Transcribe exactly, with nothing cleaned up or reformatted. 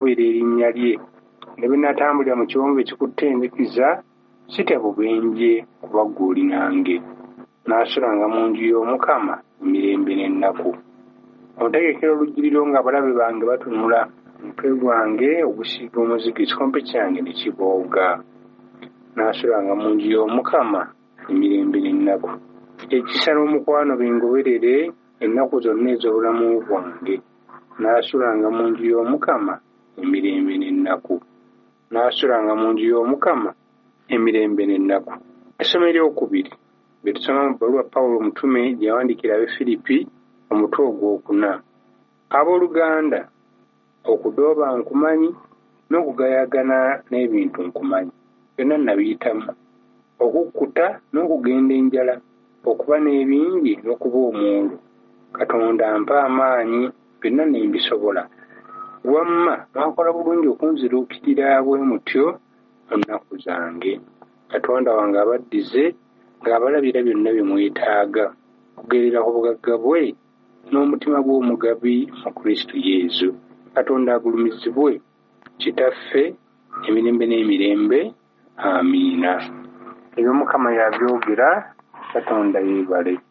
okukubira erinnya lye ne bwe natambulira mu kiwonvu ekikutendekiza sitya bubenje kuba ggwe oli nange. Naasulanga mu nju y'Omukama emirembe n'ennaku. Ontegekera olujjuliro ng'abalabe bange batunula, omutwe gwange ogusiiga omuzigo, ekikompe kyange ne kibooga. Naasulanga mu nju y'Omukama emirembe n'ennaku. Ekisa n'omukwano bingoberere ennaku zonna ez'obulamu bwange. Naasulanga mu nju y'Omukama emirembe n'ennaku. Naasulanga mu nju y'Omukama emirembe n'ennaku. Essomo eryokubiri bye tusoma mu bbaluwa Pawulo omutume gye yawandiikira Abafiripi omutwe ogwokuna. Abooluganda, okudooba nkumanyi n'okugayagana n'ebintu nkumanyi, byonna nabiyitamu. Okukkuta n'okugenda enjala, okuba n'ebingi n'okuba omwolu. Katonda ampa amaanyi, byonna ne mbisobola. Wamma mwakola bulungi okunziruukirira bwe mutyo mu nnaku zange. Katonda wange abaddize ng'abalabira byonna bye mwetaaga okugerera ku bugagga bwe n'omutima gw'omugabi mu Kristo Yesu. Katonda agulumizibwe, Kitaffe, emirembe n'emirembe. Amiina. Ebyo Mukama yabyogera, Katonda yeebale.